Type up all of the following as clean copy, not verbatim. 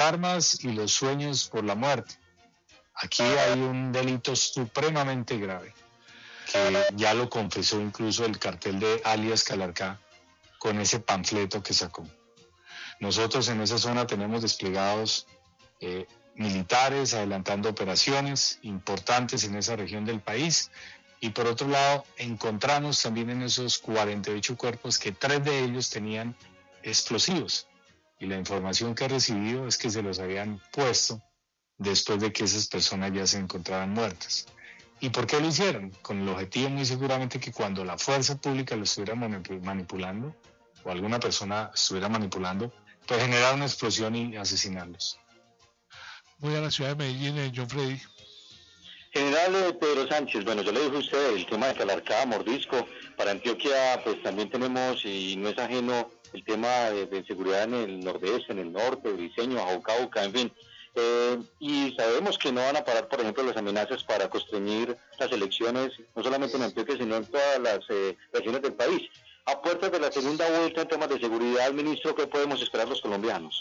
armas y los sueños por la muerte. Aquí hay un delito supremamente grave, que ya lo confesó incluso el cartel de alias Calarcá con ese panfleto que sacó. Nosotros en esa zona tenemos desplegados militares adelantando operaciones importantes en esa región del país, y por otro lado encontramos también en esos 48 cuerpos que 3 de ellos tenían explosivos, y la información que he recibido es que se los habían puesto después de que esas personas ya se encontraban muertas. ¿Y por qué lo hicieron? Con el objetivo muy seguramente que cuando la fuerza pública lo estuviera manipulando, o alguna persona estuviera manipulando, pues generar una explosión y asesinarlos. Voy a la ciudad de Medellín, John Freddy. General Pedro Sánchez, bueno, yo le dije a usted el tema de Calarcá, Mordisco. Para Antioquia, pues también tenemos, y no es ajeno, el tema de seguridad en el nordeste, en el norte, Briceño, Cauca, en fin. Y sabemos que no van a parar, por ejemplo, las amenazas para constreñir las elecciones, no solamente en Antioquia, sino en todas las regiones del país. A puertas de la segunda vuelta en temas de seguridad, ministro, ¿qué podemos esperar los colombianos?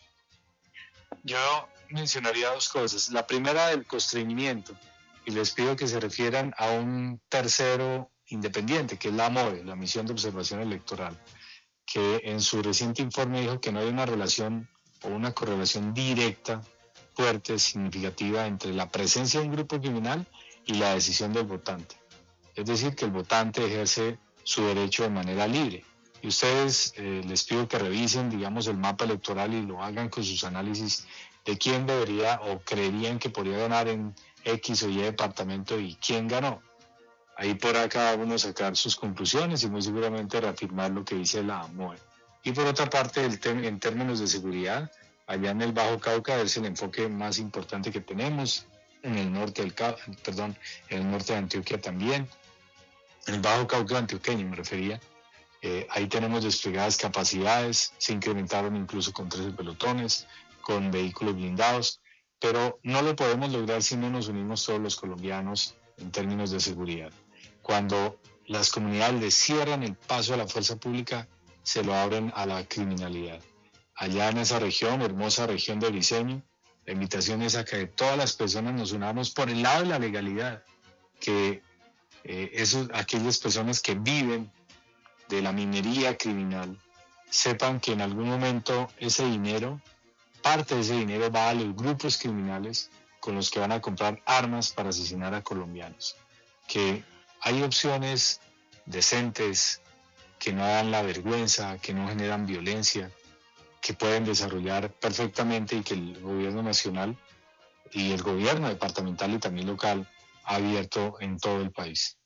Yo mencionaría 2 cosas. La primera, el constreñimiento, y les pido que se refieran a un tercero independiente, que es la MOE, la Misión de Observación Electoral, que en su reciente informe dijo que no hay una relación o una correlación directa, fuerte, significativa entre la presencia de un grupo criminal y la decisión del votante. Es decir, que el votante ejerce su derecho de manera libre. Y ustedes les pido que revisen, digamos, el mapa electoral y lo hagan con sus análisis de quién debería o creerían que podría ganar en X o Y departamento y quién ganó. Ahí podrá cada uno sacar sus conclusiones y muy seguramente reafirmar lo que dice la MOE. Y por otra parte, en términos de seguridad, allá en el Bajo Cauca es el enfoque más importante que tenemos, en el norte en el norte de Antioquia también, en el Bajo Cauca antioqueño me refería. Ahí tenemos desplegadas capacidades, se incrementaron incluso con 13 pelotones, con vehículos blindados, pero no lo podemos lograr si no nos unimos todos los colombianos en términos de seguridad. Cuando las comunidades le cierran el paso a la fuerza pública, se lo abren a la criminalidad. Allá en esa región, hermosa región de Briceño, la invitación es a que todas las personas nos unamos por el lado de la legalidad, que aquellas personas que viven de la minería criminal sepan que en algún momento parte de ese dinero va a los grupos criminales con los que van a comprar armas para asesinar a colombianos. Que hay opciones decentes que no dan la vergüenza, que no generan violencia, que pueden desarrollar perfectamente y que el gobierno nacional y el gobierno departamental y también local ha abierto en todo el país.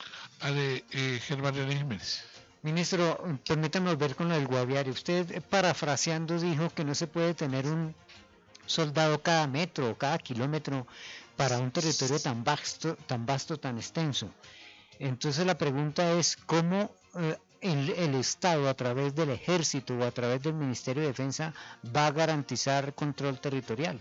Germán René Jiménez. Ministro, permítame volver con el Guaviare. Usted, parafraseando, dijo que no se puede tener un soldado cada metro o cada kilómetro para un territorio tan vasto, tan extenso. Entonces la pregunta es, ¿cómo el Estado, a través del Ejército o a través del Ministerio de Defensa, va a garantizar control territorial?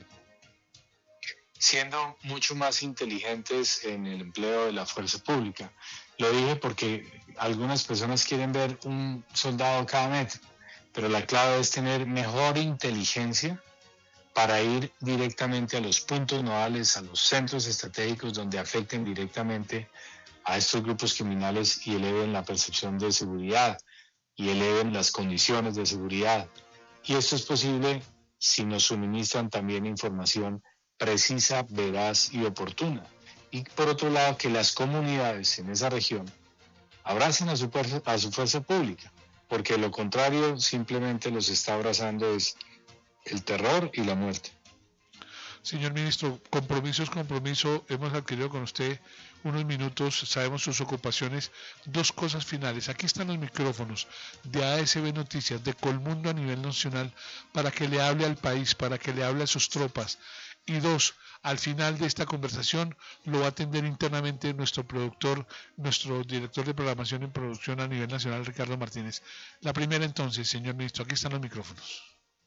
Siendo mucho más inteligentes en el empleo de la fuerza pública. Lo dije porque algunas personas quieren ver un soldado cada metro, pero la clave es tener mejor inteligencia para ir directamente a los puntos nodales, a los centros estratégicos donde afecten directamente a estos grupos criminales y eleven la percepción de seguridad y eleven las condiciones de seguridad. Y esto es posible si nos suministran también información precisa, veraz y oportuna. Y por otro lado, que las comunidades en esa región abracen a su fuerza pública, porque lo contrario simplemente los está abrazando es el terror y la muerte. Señor ministro, compromiso, hemos adquirido con usted unos minutos, sabemos sus ocupaciones. 2 cosas finales, aquí están los micrófonos de ASB Noticias, de Colmundo a nivel nacional, para que le hable al país, para que le hable a sus tropas. Y 2, al final de esta conversación lo va a atender internamente nuestro productor, nuestro director de programación en producción a nivel nacional, Ricardo Martínez. La primera entonces, señor ministro, aquí están los micrófonos.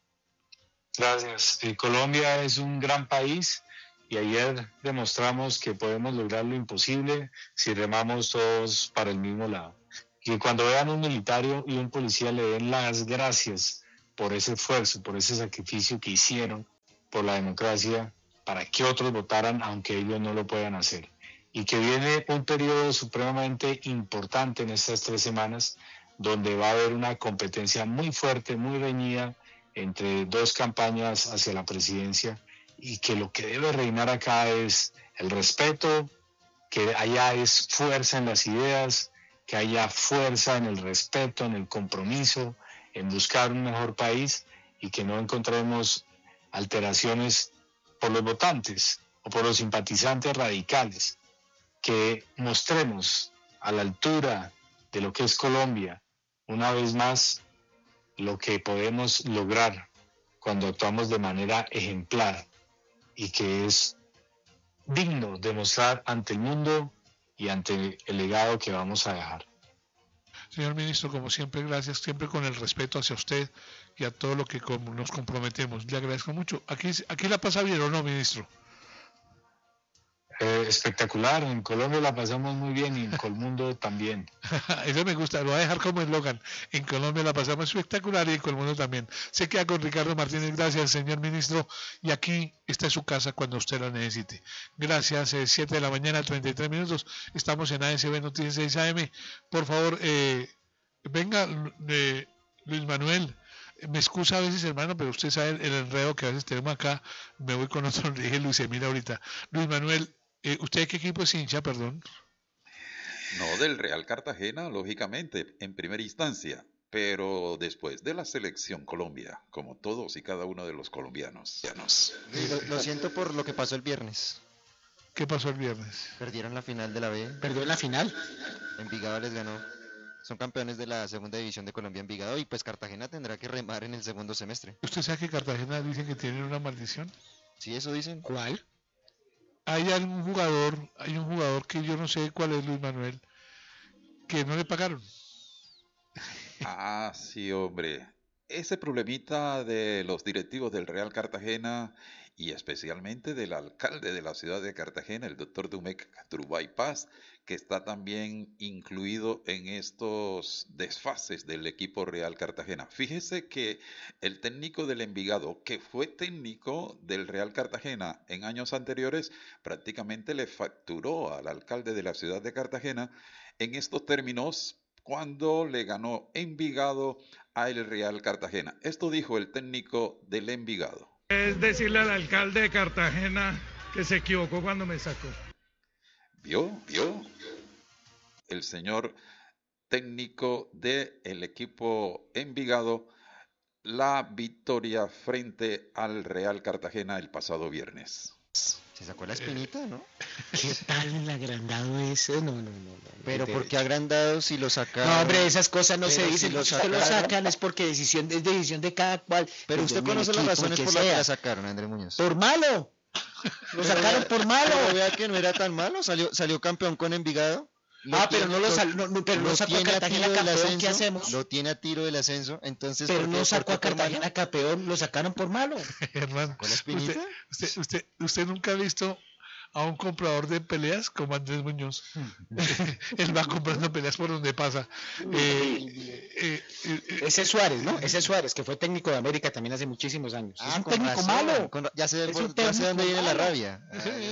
Gracias. Colombia es un gran país y ayer demostramos que podemos lograr lo imposible si remamos todos para el mismo lado. Y cuando vean un militar y un policía le den las gracias por ese esfuerzo, por ese sacrificio que hicieron por la democracia para que otros votaran aunque ellos no lo puedan hacer. Y que viene un periodo supremamente importante en estas 3 semanas, donde va a haber una competencia muy fuerte, muy reñida entre dos campañas hacia la presidencia, y que lo que debe reinar acá es el respeto, que haya es fuerza en las ideas, que haya fuerza en el respeto, en el compromiso, en buscar un mejor país, y que no encontremos alteraciones por los votantes o por los simpatizantes radicales. Que mostremos a la altura de lo que es Colombia, una vez más, lo que podemos lograr cuando actuamos de manera ejemplar, y que es digno de mostrar ante el mundo y ante el legado que vamos a dejar. Señor ministro, como siempre, gracias, siempre con el respeto hacia usted y a todo lo que nos comprometemos. Le agradezco mucho. Aquí la pasa bien, ¿o no, ministro? Espectacular, en Colombia la pasamos muy bien y en Colmundo también. Eso me gusta, lo voy a dejar como eslogan. En Colombia la pasamos espectacular y en Colmundo también. Se queda con Ricardo Martínez, gracias señor ministro, y aquí está su casa cuando usted la necesite. Gracias, 7 de la mañana, 33 minutos, estamos en ASB Noticias 6 AM. Por favor, venga, Luis Manuel. Me excusa a veces, hermano, pero usted sabe el enredo que a veces tenemos acá. Me voy con otro, dije Luis Emil ahorita. Luis Manuel, ¿usted de qué equipo es hincha, perdón? No, del Real Cartagena, lógicamente, en primera instancia, pero después de la selección Colombia, como todos y cada uno de los colombianos. Lo siento por lo que pasó el viernes. ¿Qué pasó el viernes? Perdieron la final de la B. ¿Perdió la final? Envigado les ganó. Son campeones de la segunda división de Colombia, Envigado, y pues Cartagena tendrá que remar en el segundo semestre. ¿Usted sabe que Cartagena dicen que tienen una maldición? Sí, eso dicen. ¿Cuál? Hay un jugador que yo no sé cuál es, Luis Manuel, que no le pagaron. Ah, sí, hombre. Ese problemita de los directivos del Real Cartagena y especialmente del alcalde de la ciudad de Cartagena, el doctor Dumec Turbay Paz, que está también incluido en estos desfases del equipo Real Cartagena. Fíjese que el técnico del Envigado, que fue técnico del Real Cartagena en años anteriores, prácticamente le facturó al alcalde de la ciudad de Cartagena en estos términos cuando le ganó Envigado a el Real Cartagena. Esto dijo el técnico del Envigado. Es decirle al alcalde de Cartagena que se equivocó cuando me sacó. ¿Vio? El señor técnico del equipo Envigado, la victoria frente al Real Cartagena el pasado viernes. Se sacó la espinita, ¿no? ¿Qué tal el agrandado ese? No. Pero ¿por qué agrandado si lo sacaron? No, hombre, esas cosas no se Pero dicen. si lo Si usted lo sacaron. sacan es porque es decisión de cada cual. Pero Pues usted del conoce las equipo, razones el por las que sea. la sacaron, Andrés Muñoz. Por malo. Lo sacaron por malo. Pero vea que no era tan malo, salió campeón con Envigado. Pero no sacó a Cartagena campeón, ¿qué hacemos? Lo tiene a tiro del ascenso, entonces... Pero ¿por qué- no sacó por a qué por malo? Cartagena campeón, lo sacaron por malo. Hermano, ¿Con la espinita? usted nunca ha visto a un comprador de peleas como Andrés Muñoz. Él va comprando peleas por donde pasa. Ese es Suárez, ¿no? Ese es Suárez, que fue técnico de América también hace muchísimos años. Es un con técnico razón, malo. Ya sé Es un dónde técnico viene la malo. rabia.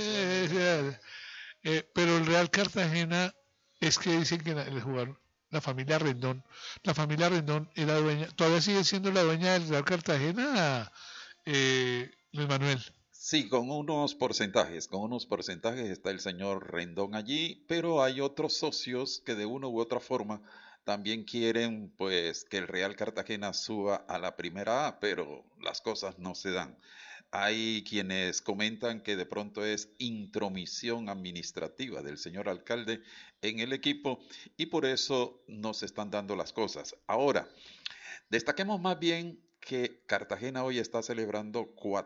Pero el Real Cartagena es que dicen que el jugador, la familia Rendón era dueña, todavía sigue siendo la dueña del Real Cartagena, Luis Manuel. Sí, con unos porcentajes está el señor Rendón allí, pero hay otros socios que de una u otra forma también quieren pues que el Real Cartagena suba a la primera A, pero las cosas no se dan. Hay quienes comentan que de pronto es intromisión administrativa del señor alcalde en el equipo y por eso no se están dando las cosas. Ahora, destaquemos más bien que Cartagena hoy está celebrando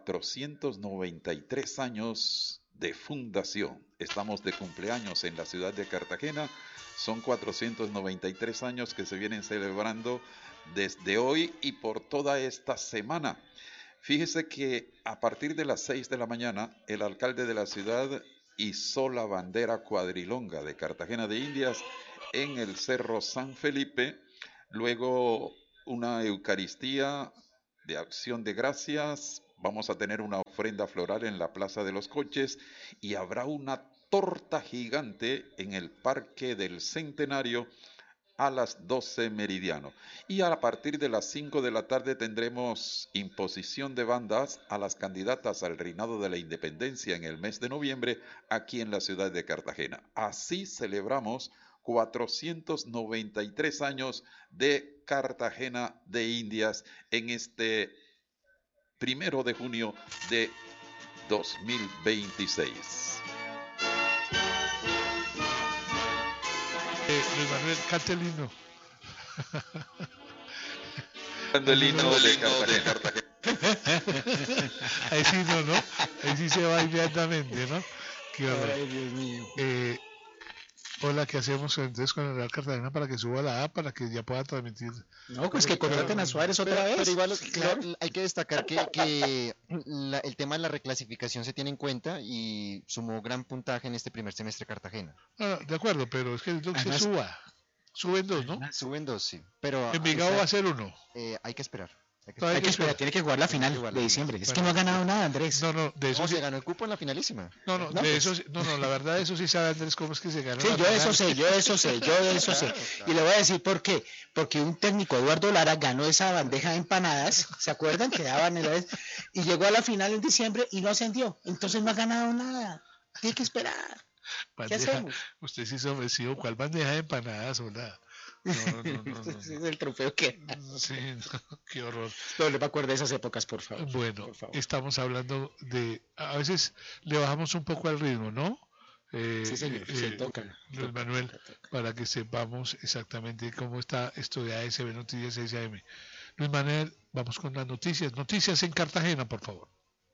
493 años de fundación. Estamos de cumpleaños en la ciudad de Cartagena. Son 493 años que se vienen celebrando desde hoy y por toda esta semana. Fíjese que a partir de las 6 de la mañana, el alcalde de la ciudad izó la bandera cuadrilonga de Cartagena de Indias en el Cerro San Felipe. Luego una Eucaristía de acción de gracias Vamos a tener una ofrenda floral en la Plaza de los Coches y habrá una torta gigante en el Parque del Centenario a las 12 meridiano. Y a partir de las 5 de la tarde tendremos imposición de bandas a las candidatas al reinado de la independencia en el mes de noviembre aquí en la ciudad de Cartagena. Así celebramos 493 años de Cartagena de Indias en este 1 de junio de 2026. Luis Manuel, cante el himno. El himno de Cartagena. Ahí sí no, ahí sí se va inmediatamente, ¿no? Qué horror. Ay, Dios mío. Hola, ¿qué hacemos entonces con el Real Cartagena para que suba la A, para que ya pueda transmitir? No, pues que contraten a Suárez otra vez. Pero igual Claro. hay que destacar que el tema de la reclasificación se tiene en cuenta y sumó gran puntaje en este primer semestre Cartagena. No, de acuerdo, pero es que es lo que se suba. Suben 2, ¿no? Suben 2, sí. Pero Envigado va a ser 1. hay que esperar. Hay que esperar, tiene que jugar la final de diciembre. Es que no ha ganado nada, Andrés. No, de eso se ganó el cupo en la finalísima. De eso, la verdad, eso sí sabe Andrés cómo es que se ganó. Sí, yo eso sé. Claro. Y le voy a decir por qué. Porque un técnico, Eduardo Lara, ganó esa bandeja de empanadas, ¿se acuerdan? Que daban y llegó a la final en diciembre y no ascendió. Entonces no ha ganado nada. Tiene que esperar. ¿Qué hacemos? Usted sí se ofreció. ¿Cuál bandeja de empanadas? Hola. No. Ese es el trofeo que... Sí, qué horror. No le me acuerdo de esas épocas, por favor. Bueno, por favor. Estamos hablando de... A veces le bajamos un poco al ritmo, ¿no? Sí, señor, toca. Luis Manuel, para que sepamos exactamente cómo está esto de ASB Noticias SAM. Luis Manuel, vamos con las noticias. Noticias en Cartagena, por favor.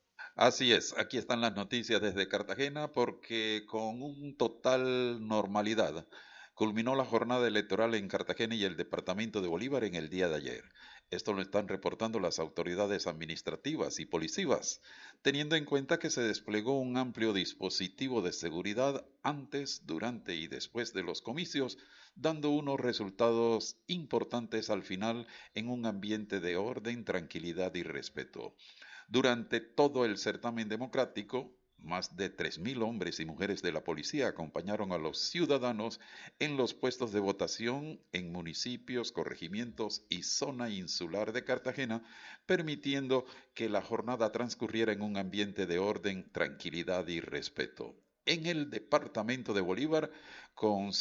Así es, aquí están las noticias desde Cartagena porque con un total normalidad culminó la jornada electoral en Cartagena y el departamento de Bolívar en el día de ayer. Esto lo están reportando las autoridades administrativas y policivas, teniendo en cuenta que se desplegó un amplio dispositivo de seguridad antes, durante y después de los comicios, dando unos resultados importantes al final en un ambiente de orden, tranquilidad y respeto. Durante todo el certamen democrático, más de 3.000 hombres y mujeres de la policía acompañaron a los ciudadanos en los puestos de votación en municipios, corregimientos y zona insular de Cartagena, permitiendo que la jornada transcurriera en un ambiente de orden, tranquilidad y respeto. En el departamento de Bolívar, con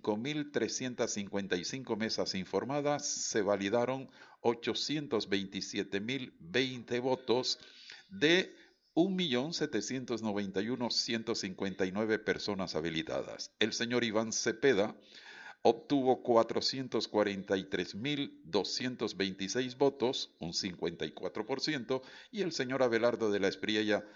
5.355 mesas informadas, se validaron 827.020 votos de 1.791.159 personas habilitadas. El señor Iván Cepeda obtuvo 443.226 votos, un 54%, y el señor Abelardo de la Espriella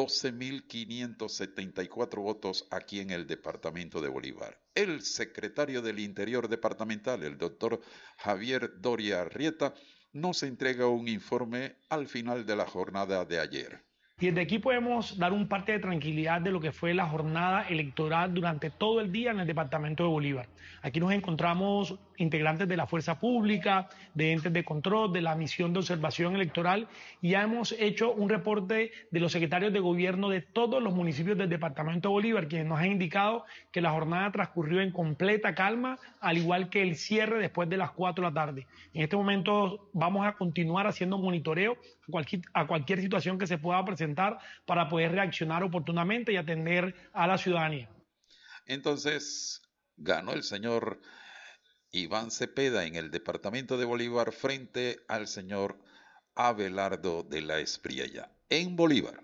12.574 votos aquí en el departamento de Bolívar. El secretario del Interior departamental, el doctor Javier Doria Arrieta, nos entrega un informe al final de la jornada de ayer. Y desde aquí podemos dar un parte de tranquilidad de lo que fue la jornada electoral durante todo el día en el departamento de Bolívar. Aquí nos encontramos integrantes de la fuerza pública, de entes de control, de la misión de observación electoral, y ya hemos hecho un reporte de los secretarios de gobierno de todos los municipios del departamento de Bolívar, quienes nos han indicado que la jornada transcurrió en completa calma, al igual que el cierre después de las 4 de la tarde. En este momento vamos a continuar haciendo monitoreo a cualquier situación que se pueda presentar para poder reaccionar oportunamente y atender a la ciudadanía. Entonces, ganó el señor Iván Cepeda en el departamento de Bolívar frente al señor Abelardo de la Espriella en Bolívar.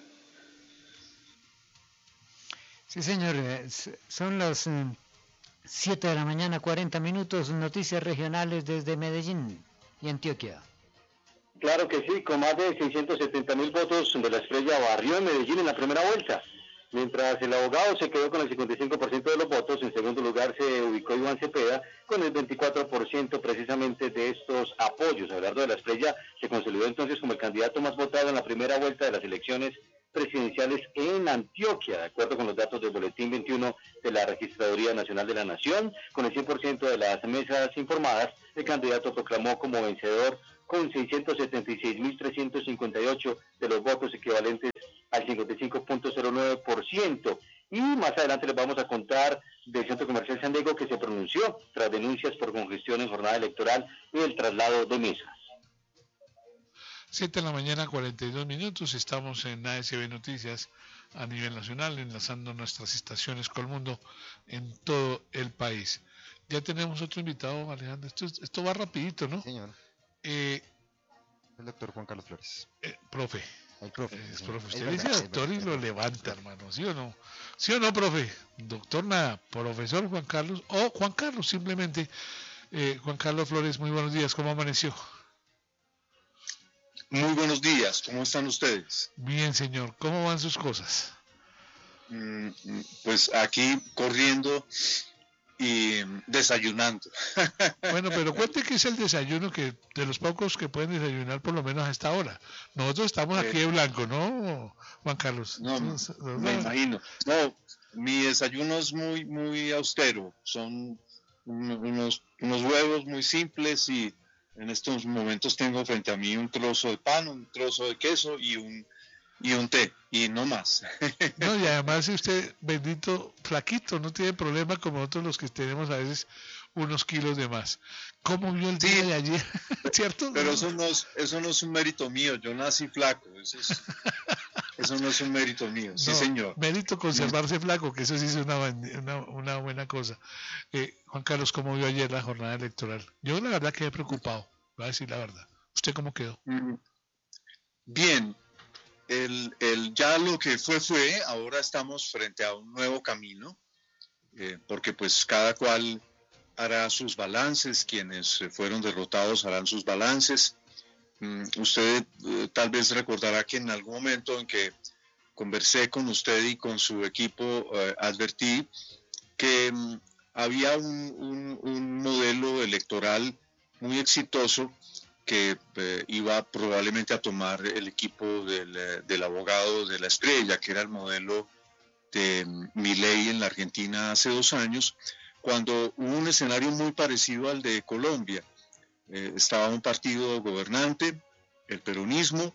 Sí, señor, son las 7 de la mañana, 40 minutos, noticias regionales desde Medellín y Antioquia. Claro que sí, con más de 670.000 votos de la Espriella barrió en Medellín en la primera vuelta. Mientras el abogado se quedó con el 55% de los votos, en segundo lugar se ubicó Iván Cepeda con el 24% precisamente de estos apoyos. Abelardo de la Espriella se consolidó entonces como el candidato más votado en la primera vuelta de las elecciones presidenciales en Antioquia, de acuerdo con los datos del Boletín 21 de la Registraduría Nacional de la Nación. Con el 100% de las mesas informadas, el candidato proclamó como vencedor con 676.358 de los votos, equivalentes al 55.09%. Y más adelante les vamos a contar del Centro Comercial San Diego, que se pronunció tras denuncias por congestión en jornada electoral y el traslado de mesas. 7 de la mañana, 42 minutos. Estamos en ASB Noticias a nivel nacional, enlazando nuestras estaciones con el mundo en todo el país. Ya tenemos otro invitado, Alejandro. Esto va rapidito, ¿no? Señor. El doctor Juan Carlos Flores. Profe. El profe. Profe. Usted dice doctor y lo levanta, hermano. ¿Sí o no? ¿Sí o no, profe? Doctor nada. Profesor Juan Carlos. O Juan Carlos, simplemente. Juan Carlos Flores, muy buenos días. ¿Cómo amaneció? Muy buenos días, ¿cómo están ustedes? Bien, señor, ¿cómo van sus cosas? Pues aquí corriendo y desayunando. Bueno, pero cuente que es el desayuno, que de los pocos que pueden desayunar por lo menos a esta hora. Nosotros estamos aquí de blanco, ¿no, Juan Carlos? No, me imagino. No, mi desayuno es muy austero. Son unos huevos muy simples y en estos momentos tengo frente a mí un trozo de pan, un trozo de queso y un té, y no más. No, y además usted, bendito, flaquito, no tiene problema como nosotros los que tenemos a veces unos kilos de más. ¿Cómo vio el día de ayer? ¿Cierto? Pero eso no es un mérito mío, yo nací flaco, eso no es un mérito mío, sí, señor. Mérito conservarse flaco, que eso sí es una buena cosa. Juan Carlos, ¿cómo vio ayer la jornada electoral? Yo la verdad quedé preocupado, voy a decir la verdad. ¿Usted cómo quedó? Bien, ya lo que fue, ahora estamos frente a un nuevo camino, porque pues cada cual hará sus balances, quienes fueron derrotados harán sus balances. Usted tal vez recordará que en algún momento en que conversé con usted y con su equipo, advertí que había un modelo electoral muy exitoso que iba probablemente a tomar el equipo del abogado de la Estrella, que era el modelo de Milei en la Argentina hace 2 años, cuando hubo un escenario muy parecido al de Colombia. Estaba un partido gobernante, el peronismo,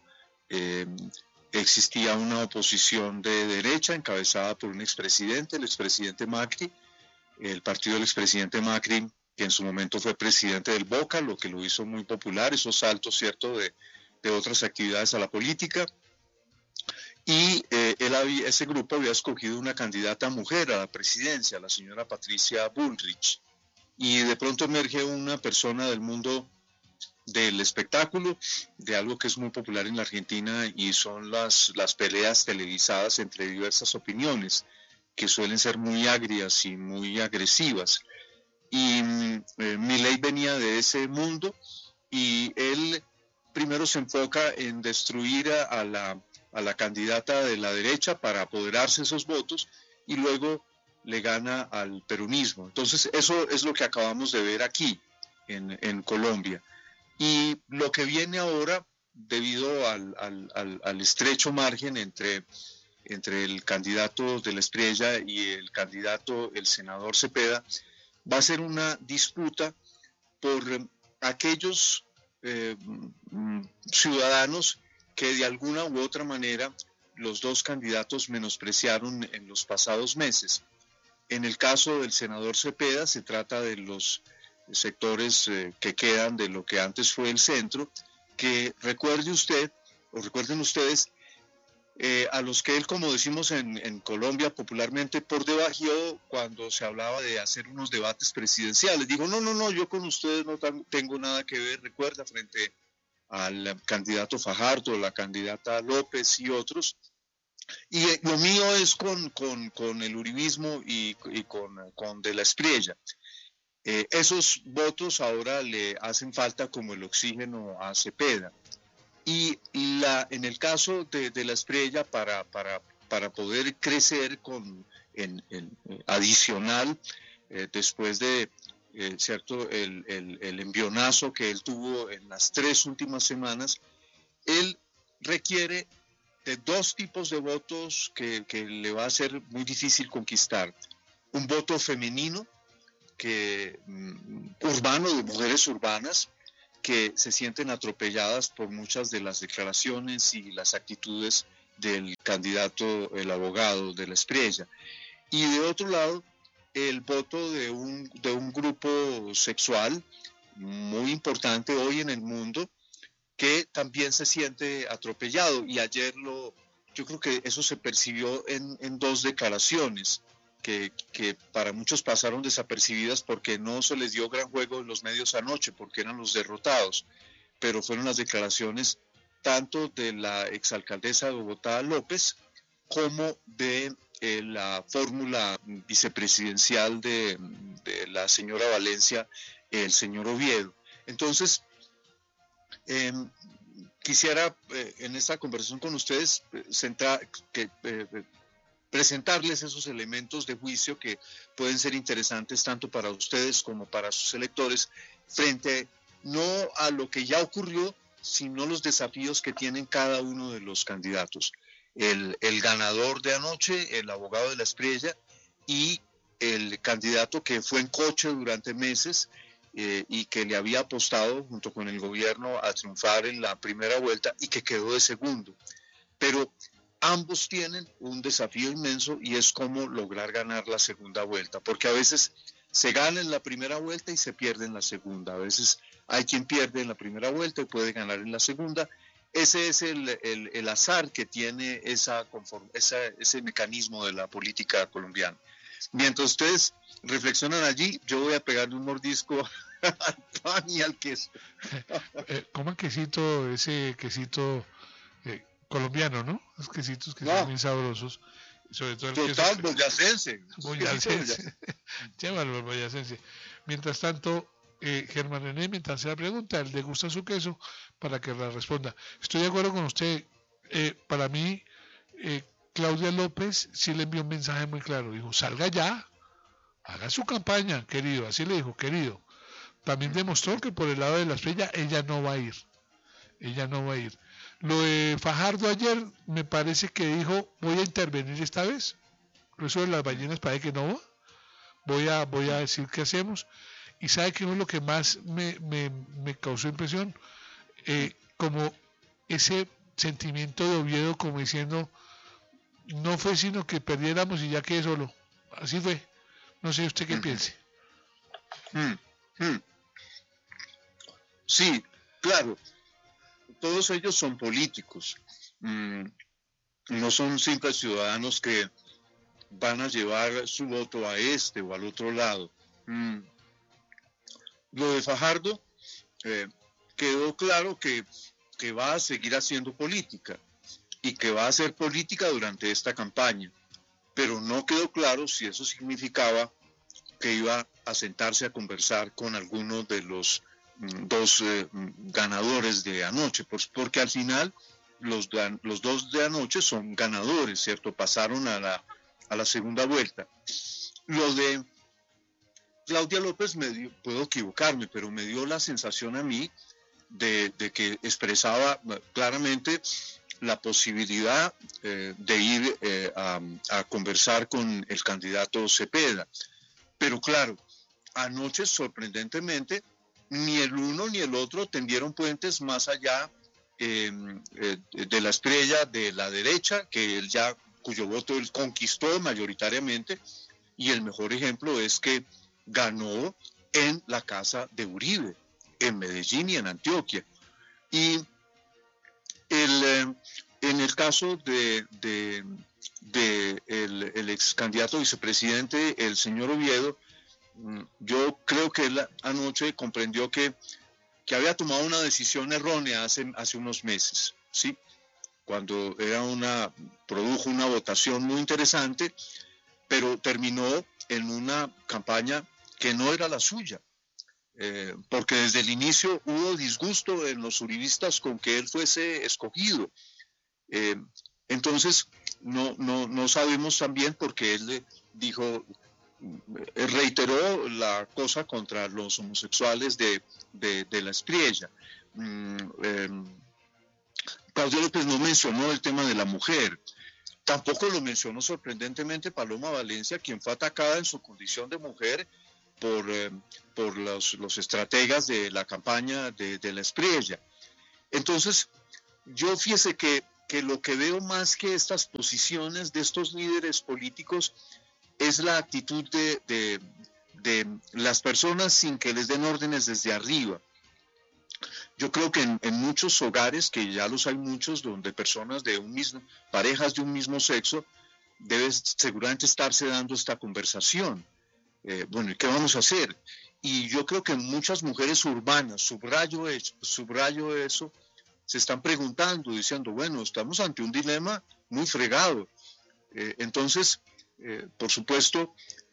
existía una oposición de derecha encabezada por un expresidente, el expresidente Macri, el partido del expresidente Macri, que en su momento fue presidente del Boca, lo que lo hizo muy popular, esos saltos, ¿cierto?, de otras actividades a la política. Y ese grupo había escogido una candidata mujer a la presidencia, la señora Patricia Bullrich. Y de pronto emerge una persona del mundo del espectáculo, de algo que es muy popular en la Argentina, y son las peleas televisadas entre diversas opiniones, que suelen ser muy agrias y muy agresivas. Y Milei venía de ese mundo, y él primero se enfoca en destruir a la candidata de la derecha para apoderarse de esos votos, y luego le gana al peronismo. Entonces eso es lo que acabamos de ver aquí en Colombia. Y lo que viene ahora, debido al estrecho margen entre el candidato de la Estrella y el senador Cepeda, va a ser una disputa por aquellos ciudadanos que de alguna u otra manera los dos candidatos menospreciaron en los pasados meses. En el caso del senador Cepeda se trata de los sectores que quedan de lo que antes fue el centro, que recuerden ustedes, a los que él, como decimos en Colombia popularmente, por debajeó cuando se hablaba de hacer unos debates presidenciales. Dijo, no, yo con ustedes no tengo nada que ver, recuerda, frente al candidato Fajardo, la candidata López y otros. Y lo mío es con el uribismo y con De la Espriella. Esos votos ahora le hacen falta como el oxígeno a Cepeda. Y en el caso de la Espriella, para poder crecer adicional, después de cierto el envionazo que él tuvo en las 3 últimas semanas, él requiere de 2 tipos de votos que le va a ser muy difícil conquistar. Un voto femenino, urbano, de mujeres urbanas, que se sienten atropelladas por muchas de las declaraciones y las actitudes del candidato, el abogado de la Espriella. Y de otro lado, el voto de un grupo sexual muy importante hoy en el mundo, que también se siente atropellado. Y ayer yo creo que eso se percibió en dos declaraciones que para muchos pasaron desapercibidas porque no se les dio gran juego en los medios anoche, porque eran los derrotados, pero fueron las declaraciones tanto de la exalcaldesa de Bogotá, López, como de la fórmula vicepresidencial de la señora Valencia, el señor Oviedo. Entonces, quisiera en esta conversación con ustedes presentarles esos elementos de juicio que pueden ser interesantes tanto para ustedes como para sus electores, frente no a lo que ya ocurrió, sino los desafíos que tienen cada uno de los candidatos. El ganador de anoche, el abogado de la Espriella, y el candidato que fue en coche durante meses y que le había apostado junto con el gobierno a triunfar en la primera vuelta y que quedó de segundo. Pero ambos tienen un desafío inmenso y es cómo lograr ganar la segunda vuelta, porque a veces se gana en la primera vuelta y se pierde en la segunda. A veces hay quien pierde en la primera vuelta y puede ganar en la segunda. Ese es el azar que tiene ese mecanismo de la política colombiana. Mientras ustedes reflexionan allí, yo voy a pegarle un mordisco al pan y al queso. Coman quesito, ese quesito colombiano, ¿no? Los quesitos que son muy sabrosos. Sobre todo el total, queso boyacense. Llévalo, boyacense. Mientras tanto, Germán René, mientras se la pregunta, ¿le gusta su queso? Para que la responda. Estoy de acuerdo con usted. Para mí, Claudia López sí le envió un mensaje muy claro. Dijo, salga ya, haga su campaña, querido. Así le dijo, querido. También demostró que por el lado de la Espriella ella no va a ir. Lo de Fajardo ayer me parece que dijo, voy a intervenir esta vez. Eso de las ballenas parece que no va. Voy a decir qué hacemos. Y ¿sabe qué es lo que más me causó impresión? Como ese sentimiento de Oviedo, como diciendo, no fue sino que perdiéramos y ya quedé solo. Así fue. No sé usted qué piense. Sí, claro. Todos ellos son políticos. No son simples ciudadanos que van a llevar su voto a este o al otro lado. Lo de Fajardo, quedó claro que va a seguir haciendo política y que va a hacer política durante esta campaña, pero no quedó claro si eso significaba que iba a sentarse a conversar con alguno de los dos ganadores de anoche, porque al final los dos de anoche son ganadores, ¿cierto? Pasaron a la segunda vuelta. Lo de Claudia López, puedo equivocarme, pero me dio la sensación a mí de que expresaba claramente la posibilidad de ir a conversar con el candidato Cepeda. Pero claro, anoche sorprendentemente ni el uno ni el otro tendieron puentes más allá de la Espriella de la derecha, cuyo voto él conquistó mayoritariamente, y el mejor ejemplo es que ganó en la casa de Uribe, en Medellín y en Antioquia. Y en el caso del ex candidato vicepresidente, el señor Oviedo, yo creo que él anoche comprendió que había tomado una decisión errónea hace unos meses, ¿sí? Cuando produjo una votación muy interesante, pero terminó en una campaña que no era la suya, porque desde el inicio hubo disgusto en los uribistas con que él fuese escogido. Entonces, no sabemos también porque él reiteró la cosa contra los homosexuales de la Espriella. Claudia López no mencionó el tema de la mujer. Tampoco lo mencionó sorprendentemente Paloma Valencia, quien fue atacada en su condición de mujer por los estrategas de la campaña de la Espriella. Entonces, yo fíjese que lo que veo más que estas posiciones de estos líderes políticos es la actitud de las personas sin que les den órdenes desde arriba. Yo creo que en muchos hogares, que ya los hay muchos, donde personas parejas de un mismo sexo, debe seguramente estarse dando esta conversación. Bueno, ¿y qué vamos a hacer? Y yo creo que muchas mujeres urbanas, subrayo eso, se están preguntando, diciendo, bueno, estamos ante un dilema muy fregado. Entonces, por supuesto,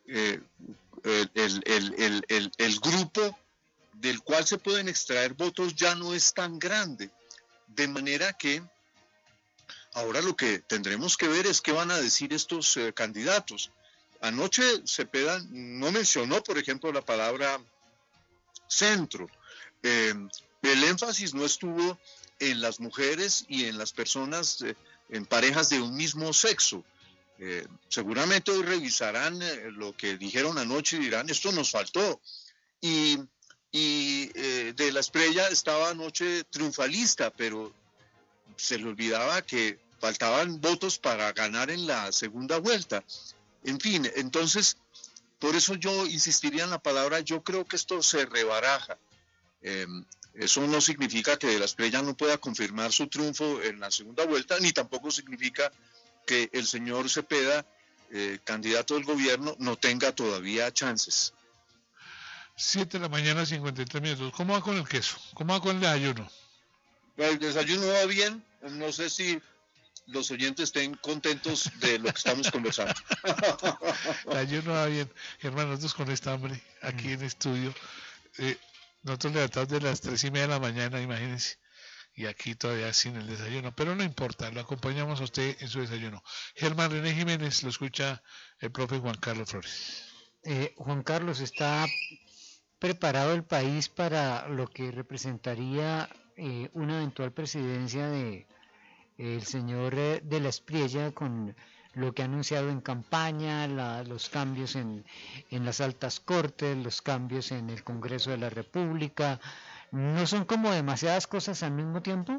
el grupo del cual se pueden extraer votos ya no es tan grande, de manera que ahora lo que tendremos que ver es qué van a decir estos candidatos. Anoche Cepeda no mencionó, por ejemplo, la palabra centro. El énfasis no estuvo en las mujeres y en las personas, en parejas de un mismo sexo. Seguramente hoy revisarán lo que dijeron anoche y dirán, esto nos faltó. Y de la Espriella estaba anoche triunfalista, pero se le olvidaba que faltaban votos para ganar en la segunda vuelta. En fin, entonces, por eso yo insistiría en la palabra, yo creo que esto se rebaraja. Eso no significa que de la Espriella no pueda confirmar su triunfo en la segunda vuelta, ni tampoco significa que el señor Cepeda, candidato del gobierno, no tenga todavía chances. 7 de la mañana, 53 minutos. ¿Cómo va con el queso? ¿Cómo va con el desayuno? El desayuno va bien. No sé si los oyentes estén contentos de lo que estamos conversando. El desayuno va bien. Hermano, nosotros con esta hambre aquí en estudio, nosotros levantamos de las 3:30 de la mañana, imagínense, y aquí todavía sin el desayuno, pero no importa, lo acompañamos a usted en su desayuno. Germán René Jiménez, lo escucha el profe Juan Carlos Flores. Juan Carlos, ¿está preparado el país para lo que representaría una eventual presidencia de el señor de la Espriella, con lo que ha anunciado en campaña, los cambios en las altas cortes, los cambios en el Congreso de la República? ¿No son como demasiadas cosas al mismo tiempo?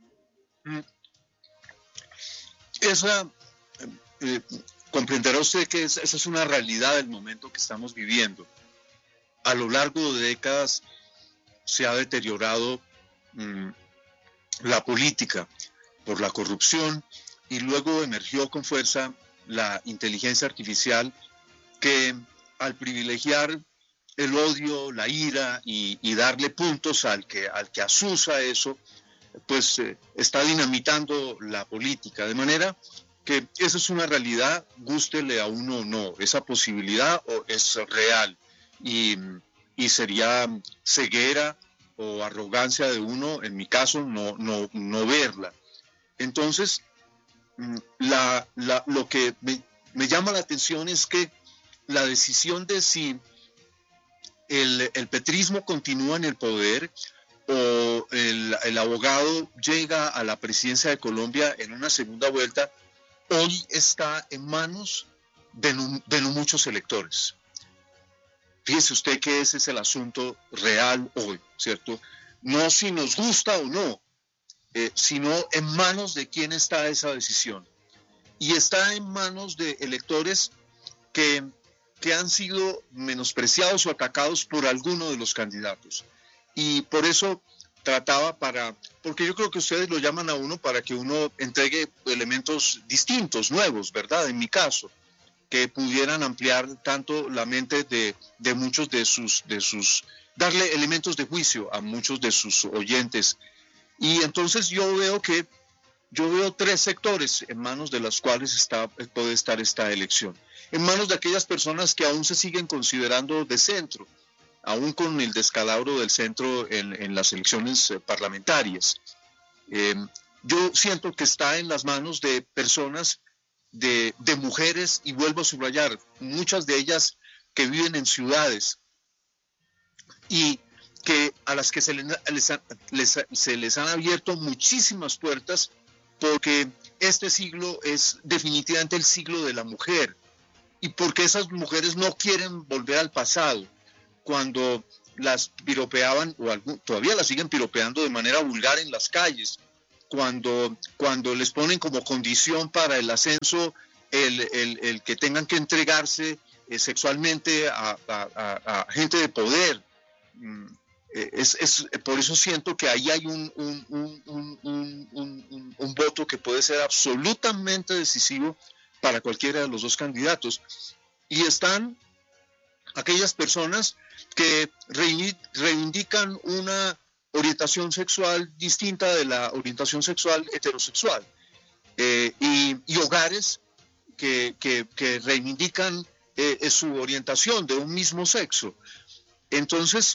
Comprenderá usted que esa es una realidad del momento que estamos viviendo. A lo largo de décadas se ha deteriorado la política por la corrupción, y luego emergió con fuerza la inteligencia artificial, que al privilegiar el odio, la ira y darle puntos al que asusa eso, pues está dinamitando la política, de manera que esa es una realidad, gústele a uno o no, esa posibilidad es real, y sería ceguera o arrogancia de uno, en mi caso, no verla. Entonces, lo que me llama la atención es que la decisión de si el petrismo continúa en el poder o el abogado llega a la presidencia de Colombia en una segunda vuelta, hoy está en manos de no muchos electores. Fíjese usted que ese es el asunto real hoy, ¿cierto? No si nos gusta o no, sino en manos de quién está esa decisión. Y está en manos de electores que han sido menospreciados o atacados por alguno de los candidatos. Y por eso porque yo creo que ustedes lo llaman a uno para que uno entregue elementos distintos, nuevos, ¿verdad? En mi caso, que pudieran ampliar tanto la mente de muchos de sus, darle elementos de juicio a muchos de sus oyentes. Y entonces yo veo 3 sectores en manos de los cuales puede estar esta elección. En manos de aquellas personas que aún se siguen considerando de centro, aún con el descalabro del centro en las elecciones parlamentarias. Yo siento que está en las manos de personas, de mujeres, y vuelvo a subrayar, muchas de ellas que viven en ciudades y que a las que se les han abierto muchísimas puertas, porque este siglo es definitivamente el siglo de la mujer, y porque esas mujeres no quieren volver al pasado, cuando las piropeaban, todavía las siguen piropeando de manera vulgar en las calles, cuando les ponen como condición para el ascenso el que tengan que entregarse sexualmente a gente de poder. Por eso siento que ahí hay un voto que puede ser absolutamente decisivo para cualquiera de los dos candidatos. Y están aquellas personas que reivindican una orientación sexual distinta de la orientación sexual heterosexual, y hogares que reivindican su orientación de un mismo sexo. Entonces,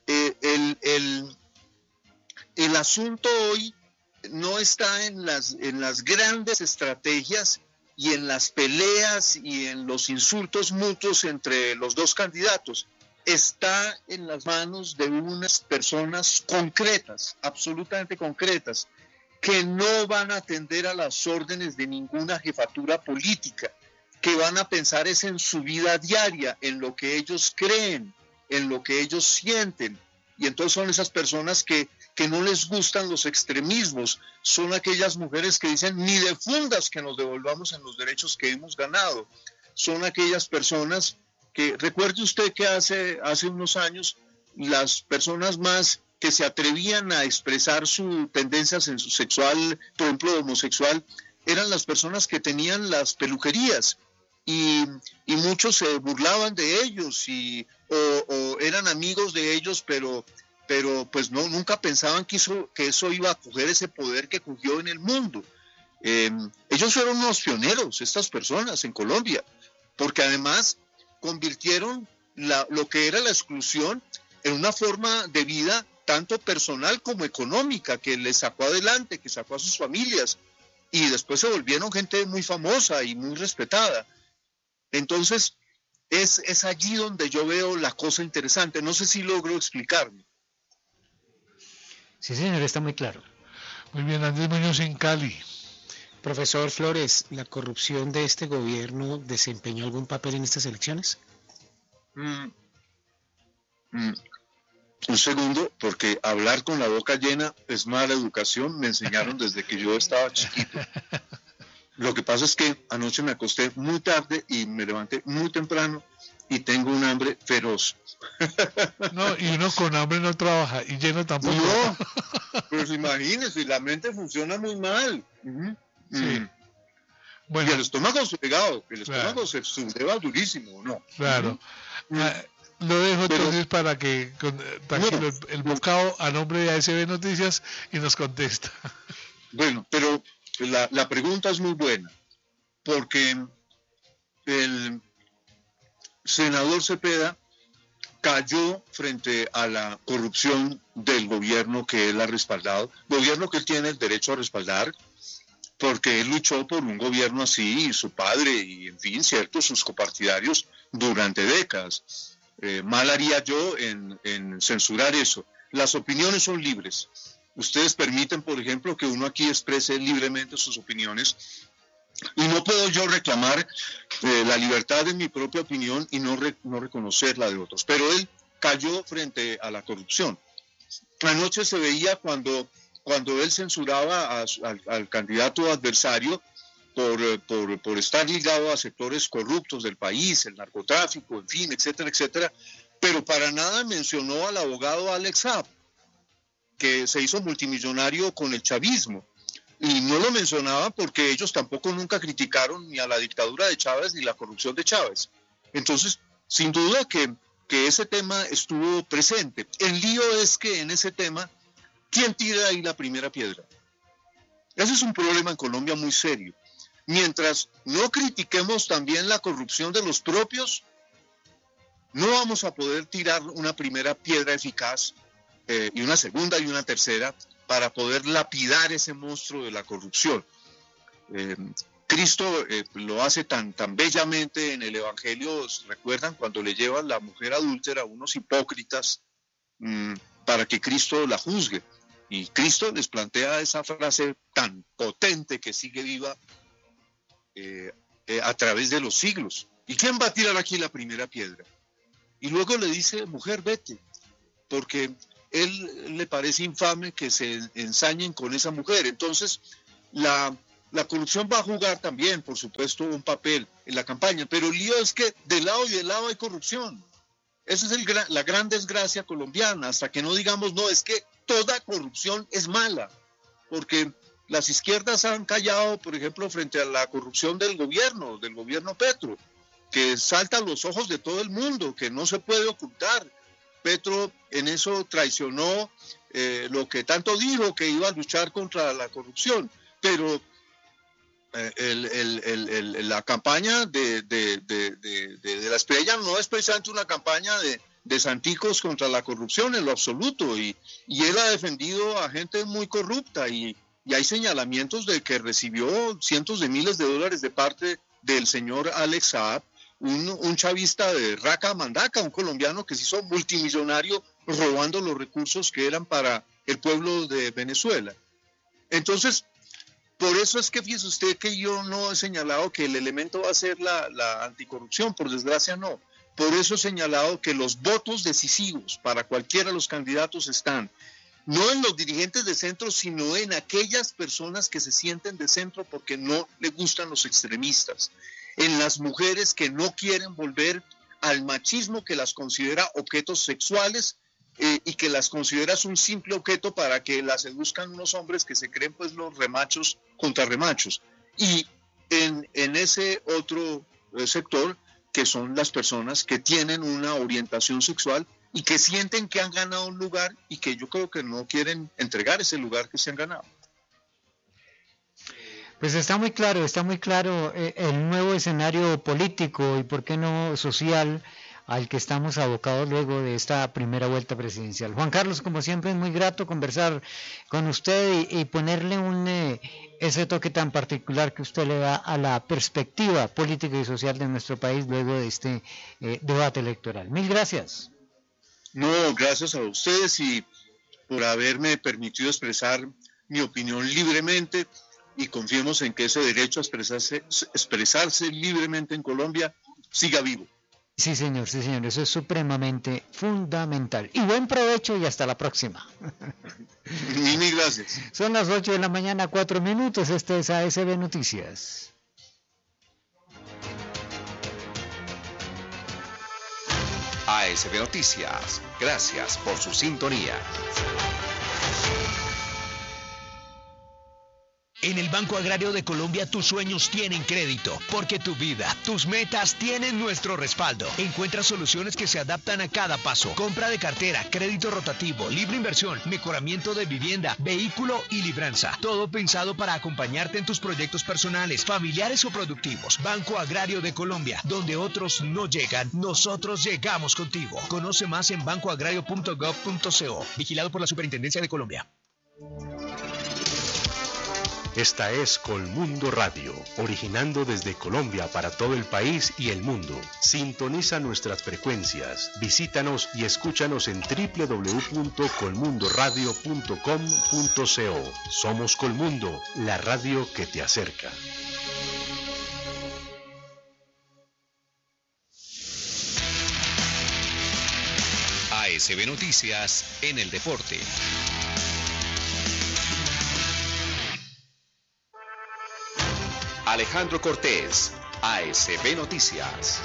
el asunto hoy no está en las grandes estrategias y en las peleas y en los insultos mutuos entre los dos candidatos. Está en las manos de unas personas concretas, absolutamente concretas, que no van a atender a las órdenes de ninguna jefatura política, que van a pensar es en su vida diaria, en lo que ellos creen, en lo que ellos sienten. Y entonces son esas personas que no les gustan los extremismos, son aquellas mujeres que dicen ni de fundas que nos devolvamos en los derechos que hemos ganado, son aquellas personas que, recuerde usted que hace unos años las personas más que se atrevían a expresar su tendencia sexual, por ejemplo homosexual, eran las personas que tenían las peluquerías, y muchos se burlaban de ellos o eran amigos de ellos, pero pues nunca pensaban que eso iba a coger ese poder que cogió en el mundo. Ellos fueron unos pioneros, estas personas en Colombia, porque además convirtieron lo que era la exclusión en una forma de vida tanto personal como económica, que les sacó adelante, que sacó a sus familias, y después se volvieron gente muy famosa y muy respetada. Entonces, es allí donde yo veo la cosa interesante. No sé si logro explicarme. Sí, señor, está muy claro. Muy bien, Andrés Muñoz en Cali. Profesor Flores, ¿la corrupción de este gobierno desempeñó algún papel en estas elecciones? Un segundo, porque hablar con la boca llena es mala educación, me enseñaron desde que yo estaba chiquito. Lo que pasa es que anoche me acosté muy tarde y me levanté muy temprano y tengo un hambre feroz. No, y uno con hambre no trabaja, y lleno tampoco. No, pues imagínese, la mente funciona muy mal. Sí. Bueno, y el estómago pegado, el estómago claro, se subleva durísimo, ¿no? Claro. Lo dejo entonces para que tranquilo, el bocado a nombre de ASB Noticias y nos contesta. Bueno, pero la pregunta es muy buena, porque el senador Cepeda cayó frente a la corrupción del gobierno que él ha respaldado, gobierno que él tiene el derecho a respaldar, porque él luchó por un gobierno así, y su padre, y en fin, cierto, sus copartidarios durante décadas. Mal haría yo en censurar eso. Las opiniones son libres. Ustedes permiten, por ejemplo, que uno aquí exprese libremente sus opiniones, y no puedo yo reclamar la libertad de mi propia opinión y no reconocer la de otros. Pero él cayó frente a la corrupción. Anoche se veía cuando él censuraba al candidato adversario por estar ligado a sectores corruptos del país, el narcotráfico, en fin, etcétera, etcétera, pero para nada mencionó al abogado Alex Saab, que se hizo multimillonario con el chavismo, y no lo mencionaba porque ellos tampoco nunca criticaron ni a la dictadura de Chávez ni la corrupción de Chávez. Entonces, sin duda que ese tema estuvo presente. El lío es que en ese tema, ¿quién tira ahí la primera piedra? Ese es un problema en Colombia muy serio. Mientras no critiquemos también la corrupción de los propios, no vamos a poder tirar una primera piedra eficaz, y una segunda y una tercera, para poder lapidar ese monstruo de la corrupción. Cristo lo hace tan bellamente en el Evangelio. ¿Recuerdan cuando le llevan la mujer adúltera a unos hipócritas para que Cristo la juzgue? Y Cristo les plantea esa frase tan potente que sigue viva a través de los siglos. ¿Y quién va a tirar aquí la primera piedra? y luego le dice, mujer, vete, porque él le parece infame que se ensañen con esa mujer. Entonces, la corrupción va a jugar también, por supuesto, un papel en la campaña, pero el lío es que de lado y de lado hay corrupción. Esa es la gran desgracia colombiana, hasta que no digamos, no, es que toda corrupción es mala, porque las izquierdas han callado, por ejemplo, frente a la corrupción del gobierno Petro, que salta a los ojos de todo el mundo, que no se puede ocultar. Petro en eso traicionó lo que tanto dijo, que iba a luchar contra la corrupción, pero la campaña de la estrella no es precisamente una campaña de santicos contra la corrupción en lo absoluto, y él ha defendido a gente muy corrupta, y hay señalamientos de que recibió cientos de miles de dólares de parte del señor Alex Saab, un chavista de Raca Mandaca, un colombiano que se hizo multimillonario robando los recursos que eran para el pueblo de Venezuela. Entonces, por eso es que fíjese usted que yo no he señalado que el elemento va a ser la anticorrupción, por desgracia no. Por eso he señalado que los votos decisivos para cualquiera de los candidatos están no en los dirigentes de centro, sino en aquellas personas que se sienten de centro porque no le gustan los extremistas, en las mujeres que no quieren volver al machismo, que las considera objetos sexuales y que las considera un simple objeto para que las seduzcan unos hombres que se creen pues los remachos contra remachos. Y en ese otro sector, que son las personas que tienen una orientación sexual y que sienten que han ganado un lugar y que yo creo que no quieren entregar ese lugar que se han ganado. Pues está muy claro el nuevo escenario político y por qué no social al que estamos abocados luego de esta primera vuelta presidencial. Juan Carlos, como siempre, es muy grato conversar con usted y ponerle ese toque tan particular que usted le da a la perspectiva política y social de nuestro país luego de este debate electoral. Mil gracias. No, gracias a ustedes y por haberme permitido expresar mi opinión libremente, y confiemos en que ese derecho a expresarse libremente en Colombia siga vivo. Sí, señor, eso es supremamente fundamental. Y buen provecho y hasta la próxima. Mil gracias. Son las 8 de la mañana, 4 minutos. Este es ASB Noticias. ASB Noticias, gracias por su sintonía. En el Banco Agrario de Colombia tus sueños tienen crédito, porque tu vida, tus metas tienen nuestro respaldo. Encuentra soluciones que se adaptan a cada paso. Compra de cartera, crédito rotativo, libre inversión, mejoramiento de vivienda, vehículo y libranza. Todo pensado para acompañarte en tus proyectos personales, familiares o productivos. Banco Agrario de Colombia, donde otros no llegan, nosotros llegamos contigo. Conoce más en bancoagrario.gov.co. Vigilado por la Superintendencia de Colombia. Esta es Colmundo Radio, originando desde Colombia para todo el país y el mundo. Sintoniza nuestras frecuencias, visítanos y escúchanos en www.colmundoradio.com.co. Somos Colmundo, la radio que te acerca. ASB Noticias en el deporte. Alejandro Cortés, ASB Noticias.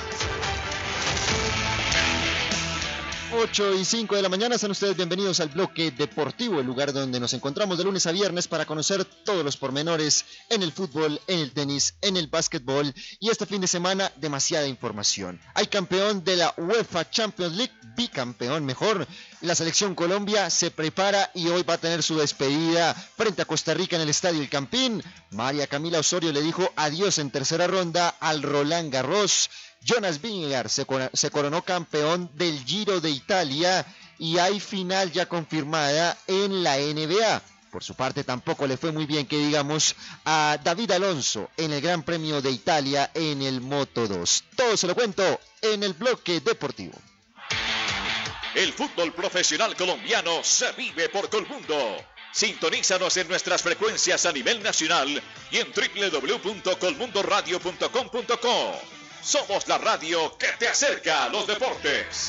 8:05 de la mañana, sean ustedes bienvenidos al bloque deportivo, el lugar donde nos encontramos de lunes a viernes para conocer todos los pormenores en el fútbol, en el tenis, en el básquetbol, y este fin de semana demasiada información. Hay campeón de la UEFA Champions League, bicampeón mejor. La selección Colombia se prepara y hoy va a tener su despedida frente a Costa Rica en el Estadio El Campín. María Camila Osorio le dijo adiós en tercera ronda al Roland Garros. Jonas Vingegaard se coronó campeón del Giro de Italia y hay final ya confirmada en la NBA. Por su parte tampoco le fue muy bien, que digamos, a David Alonso en el Gran Premio de Italia en el Moto2. Todo se lo cuento en el bloque deportivo. El fútbol profesional colombiano se vive por Colmundo. Sintonízanos en nuestras frecuencias a nivel nacional y en www.colmundoradio.com.co. Somos la radio que te acerca a los deportes.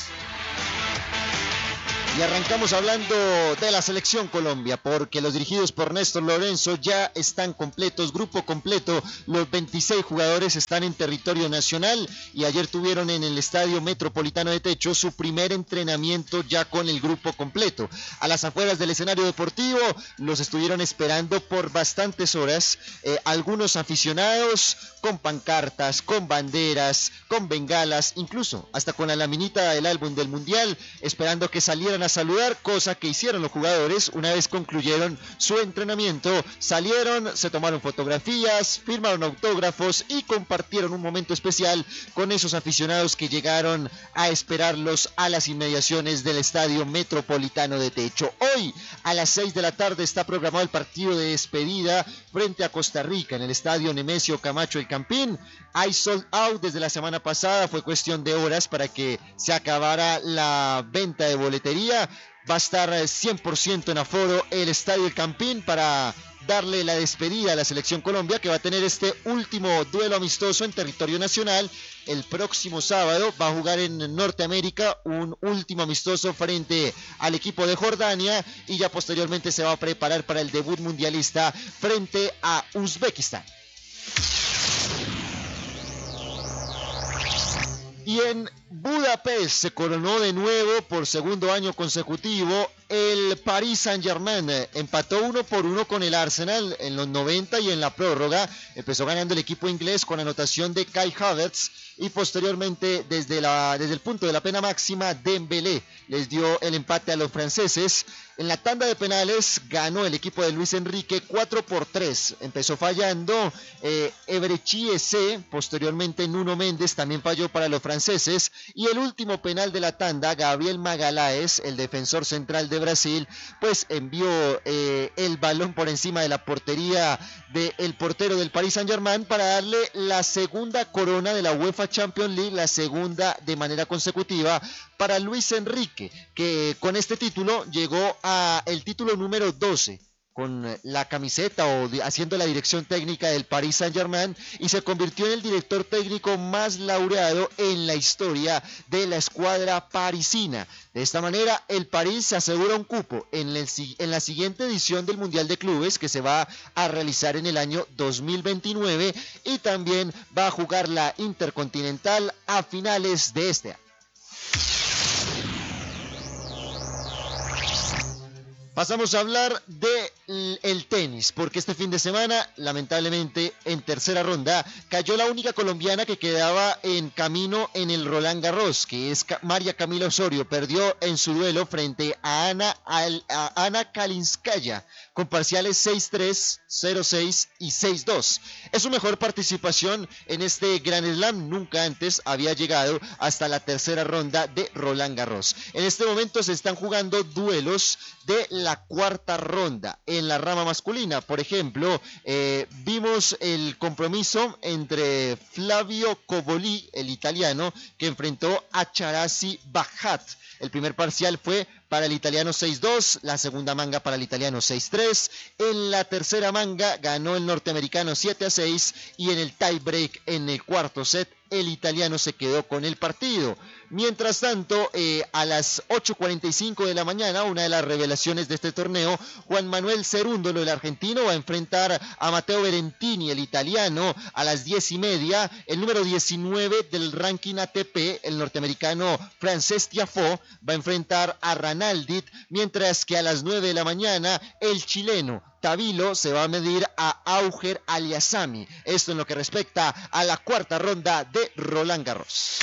Y arrancamos hablando de la selección Colombia, porque los dirigidos por Néstor Lorenzo ya están completos, grupo completo. Los 26 jugadores están en territorio nacional y ayer tuvieron en el Estadio Metropolitano de Techo su primer entrenamiento ya con el grupo completo. A las afueras del escenario deportivo los estuvieron esperando por bastantes horas, algunos aficionados con pancartas, con banderas, con bengalas, incluso hasta con la laminita del álbum del Mundial, esperando que salieran a saludar, cosa que hicieron los jugadores. Una vez concluyeron su entrenamiento, salieron, se tomaron fotografías, firmaron autógrafos y compartieron un momento especial con esos aficionados que llegaron a esperarlos a las inmediaciones del Estadio Metropolitano de Techo. Hoy a las 6 de la tarde está programado el partido de despedida frente a Costa Rica en el Estadio Nemesio Camacho El Campín. Hay sold out desde la semana pasada, fue cuestión de horas para que se acabara la venta de boletería. Va a estar 100% en aforo el Estadio El Campín para darle la despedida a la selección Colombia, que va a tener este último duelo amistoso en territorio nacional. El próximo sábado va a jugar en Norteamérica un último amistoso frente al equipo de Jordania y ya posteriormente se va a preparar para el debut mundialista frente a Uzbekistán. Y en Budapest se coronó de nuevo por segundo año consecutivo el Paris Saint-Germain. Empató 1-1 con el Arsenal en los 90 y en la prórroga empezó ganando el equipo inglés con anotación de Kai Havertz y posteriormente desde el punto de la pena máxima Dembélé les dio el empate a los franceses. En la tanda de penales ganó el equipo de Luis Enrique 4-3. Empezó fallando Ebrechi Eze, posteriormente Nuno Méndez también falló para los franceses. Y el último penal de la tanda, Gabriel Magalhães, el defensor central de Brasil, pues envió el balón por encima de la portería del portero del Paris Saint-Germain para darle la segunda corona de la UEFA Champions League, la segunda de manera consecutiva para Luis Enrique, que con este título llegó a el título número 12 con la camiseta o haciendo la dirección técnica del Paris Saint-Germain y se convirtió en el director técnico más laureado en la historia de la escuadra parisina. De esta manera, el París se asegura un cupo en la siguiente edición del Mundial de Clubes que se va a realizar en el año 2029 y también va a jugar la Intercontinental a finales de este año. Pasamos a hablar del tenis, porque este fin de semana, lamentablemente, en tercera ronda, cayó la única colombiana que quedaba en camino en el Roland Garros, que es María Camila Osorio. Perdió en su duelo frente a Ana Kalinskaya, con parciales 6-3, 0-6 y 6-2. Es su mejor participación en este Grand Slam. Nunca antes había llegado hasta la tercera ronda de Roland Garros. En este momento se están jugando duelos de la cuarta ronda en la rama masculina. Por ejemplo, vimos el compromiso entre Flavio Cobolli, el italiano, que enfrentó a Charasi Bajat. El primer parcial fue para el italiano 6-2, la segunda manga para el italiano 6-3. En la tercera manga ganó el norteamericano 7-6 y en el tie break en el cuarto set el italiano se quedó con el partido. Mientras tanto, a las 8:45 de la mañana, una de las revelaciones de este torneo, Juan Manuel Cerúndolo, el argentino, va a enfrentar a Matteo Berrettini, el italiano, a las 10:30. El número 19 del ranking ATP, el norteamericano Frances Tiafoe, va a enfrentar a Ranaldit, mientras que a las 9 de la mañana, el chileno Tabilo se va a medir a Auger Aliassime. Esto en lo que respecta a la cuarta ronda de Roland Garros.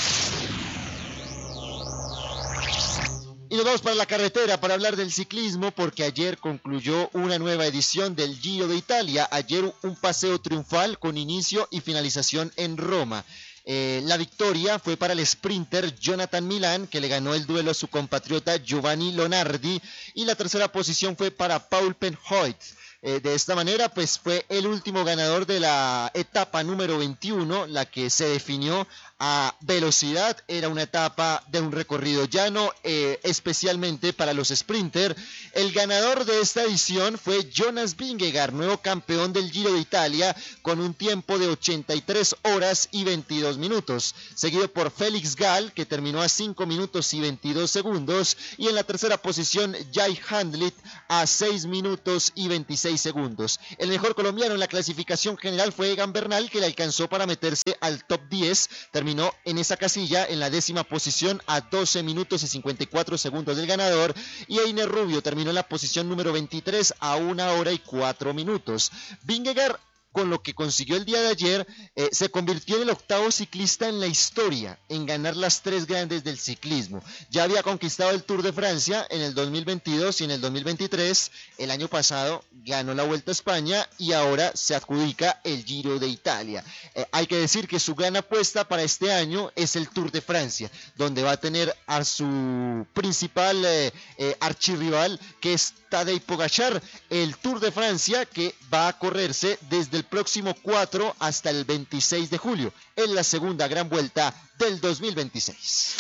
Y nos vamos para la carretera para hablar del ciclismo, porque ayer concluyó una nueva edición del Giro de Italia. Ayer un paseo triunfal con inicio y finalización en Roma. La victoria fue para el sprinter Jonathan Milán, que le ganó el duelo a su compatriota Giovanni Lonardi, y la tercera posición fue para Paul Penhoyt. De esta manera, pues fue el último ganador de la etapa número 21, la que se definió a velocidad. Era una etapa de un recorrido llano, especialmente para los sprinter. El ganador de esta edición fue Jonas Vingegaard, nuevo campeón del Giro de Italia, con un tiempo de 83 horas y 22 minutos, seguido por Felix Gall, que terminó a 5 minutos y 22 segundos, y en la tercera posición Jai Handlit a 6 minutos y 26 segundos. El mejor colombiano en la clasificación general fue Egan Bernal, que le alcanzó para meterse al top 10, terminó en esa casilla en la 10ª posición a 12 minutos y 54 segundos del ganador, y Einer Rubio terminó en la posición número 23 a 1 hora y 4 minutos. Vingegaard, con lo que consiguió el día de ayer, se convirtió en el 8º ciclista en la historia en ganar las 3 grandes del ciclismo. Ya había conquistado el Tour de Francia en el 2022 y en el 2023. El año pasado ganó la Vuelta a España y ahora se adjudica el Giro de Italia. Hay que decir que su gran apuesta para este año es el Tour de Francia, donde va a tener a su principal archirrival, que es Tadej Pogačar. El Tour de Francia, que va a correrse desde el próximo 4 hasta el 26 de julio, en la segunda gran vuelta del 2026.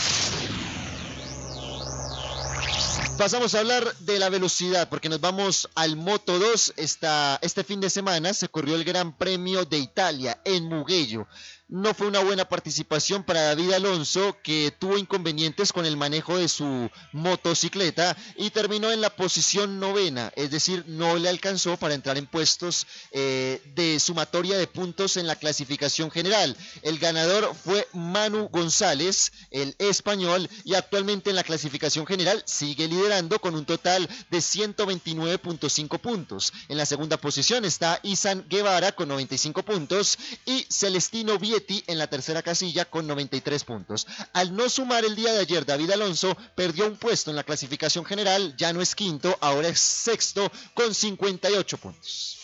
Pasamos a hablar de la velocidad, porque nos vamos al Moto 2. Este fin de semana se corrió el Gran Premio de Italia en Mugello. No fue una buena participación para David Alonso, que tuvo inconvenientes con el manejo de su motocicleta y terminó en la posición 9ª, es decir, no le alcanzó para entrar en puestos de sumatoria de puntos en la clasificación general. El ganador fue Manu González, el español, y actualmente en la clasificación general sigue liderando con un total de 129.5 puntos. En la segunda posición está Izan Guevara con 95 puntos y Celestino Vietti en la tercera casilla con 93 puntos. Al no sumar el día de ayer, David Alonso perdió un puesto en la clasificación general, ya no es quinto, ahora es sexto con 58 puntos.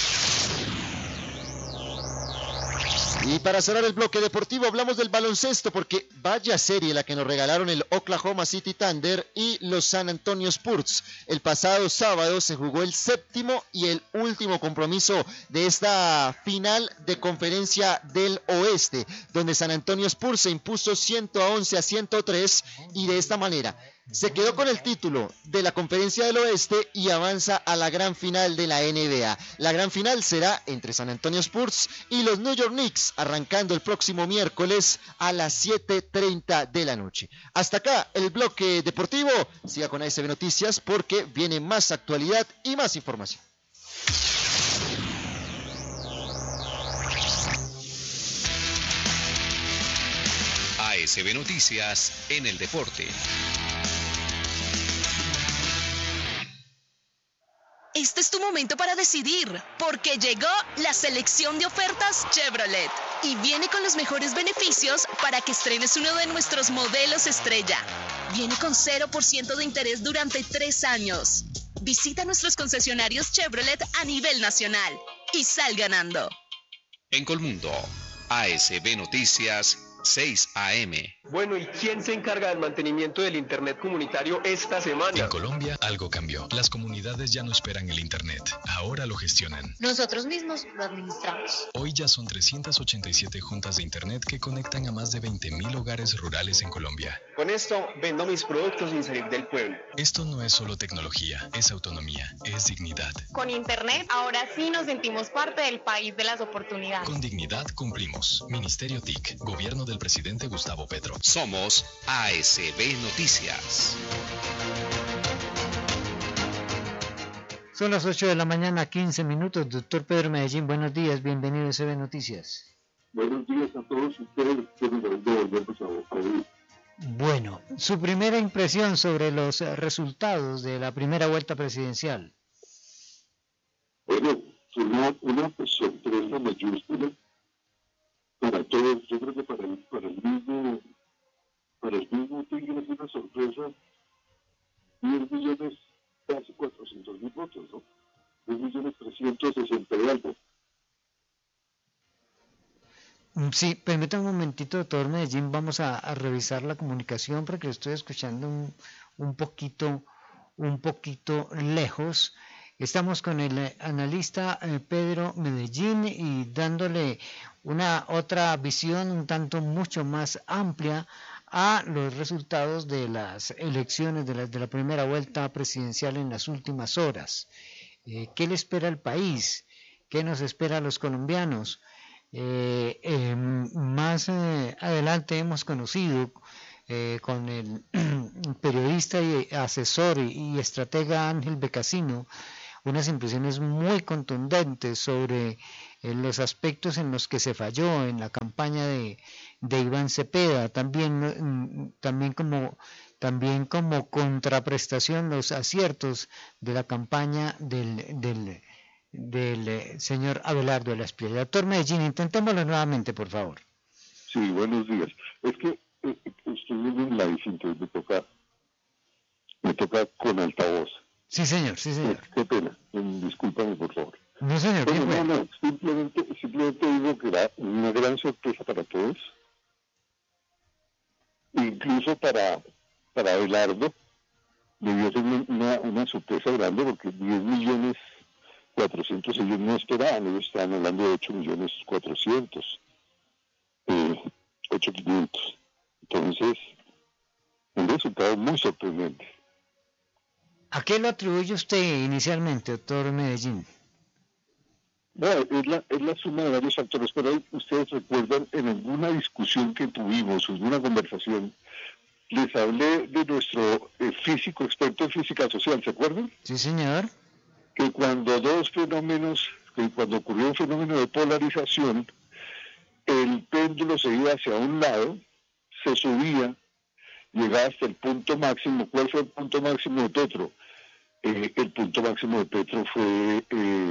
Y para cerrar el bloque deportivo hablamos del baloncesto, porque vaya serie la que nos regalaron el Oklahoma City Thunder y los San Antonio Spurs. El pasado sábado se jugó el 7º y el último compromiso de esta final de Conferencia del Oeste, donde San Antonio Spurs se impuso 111-103 y de esta manera se quedó con el título de la Conferencia del Oeste y avanza a la gran final de la NBA. La gran final será entre San Antonio Spurs y los New York Knicks, arrancando el próximo miércoles a las 7:30 de la noche. Hasta acá el bloque deportivo. Siga con ASB Noticias porque viene más actualidad y más información. ASB Noticias en el deporte. Este es tu momento para decidir, porque llegó la selección de ofertas Chevrolet y viene con los mejores beneficios para que estrenes uno de nuestros modelos estrella. Viene con 0% de interés durante 3 años. Visita nuestros concesionarios Chevrolet a nivel nacional y sal ganando. En Colmundo, ASB Noticias 6 AM. Bueno, ¿y quién se encarga del mantenimiento del Internet comunitario esta semana? En Colombia algo cambió. Las comunidades ya no esperan el Internet. Ahora lo gestionan. Nosotros mismos lo administramos. Hoy ya son 387 juntas de Internet que conectan a más de 20.000 hogares rurales en Colombia. Con esto vendo mis productos sin salir del pueblo. Esto no es solo tecnología, es autonomía, es dignidad. Con Internet ahora sí nos sentimos parte del país de las oportunidades. Con dignidad cumplimos. Ministerio TIC, Gobierno del presidente Gustavo Petro. Somos ASB Noticias. Son las 8 de la mañana, 15 minutos. Doctor Pedro Medellín, buenos días, bienvenido a ASB Noticias. Buenos días a todos ustedes. Bueno, su primera impresión sobre los resultados de la primera vuelta presidencial. Bueno, fue una sorpresa mayúscula para todos. Yo creo que para el mismo Tigre es una sorpresa. 10 millones, casi 400.000 votos, ¿no? 2.360.000 y algo. Sí, permítame un momentito, doctor Medellín, vamos a revisar la comunicación porque estoy escuchando un poquito lejos. Estamos con el analista Pedro Medellín y dándole una otra visión un tanto mucho más amplia a los resultados de las elecciones de la primera vuelta presidencial en las últimas horas. ¿Qué le espera al país? ¿Qué nos espera a los colombianos? Más adelante hemos conocido con el periodista y asesor y estratega Ángel Becasino unas impresiones muy contundentes sobre los aspectos en los que se falló en la campaña de Iván Cepeda, también como contraprestación los aciertos de la campaña del señor Abelardo de la Espriella. Doctor Medellín, intentémoslo nuevamente, por favor. Sí, buenos días. Es que estoy viendo en live, entonces me toca con altavoz. Sí, señor, sí, señor. Qué pena, discúlpame, por favor. No, señor, bien, no, simplemente digo que era una gran sorpresa para todos, incluso para Abelardo, debió ser una sorpresa grande, porque 10.400.000 ellos no esperaban, ellos estaban hablando de 8.400.000, 8.500.000. Entonces, un resultado muy sorprendente. ¿A qué lo atribuye usted inicialmente, doctor Medellín? Bueno, es la suma de varios factores, pero ahí ustedes recuerdan en alguna discusión que tuvimos, en una conversación, les hablé de nuestro físico experto en física social, ¿se acuerdan? Sí, señor. Que cuando ocurrió un fenómeno de polarización, el péndulo se iba hacia un lado, se subía, llegaba hasta el punto máximo. ¿Cuál fue el punto máximo de Petro? El punto máximo de Petro fue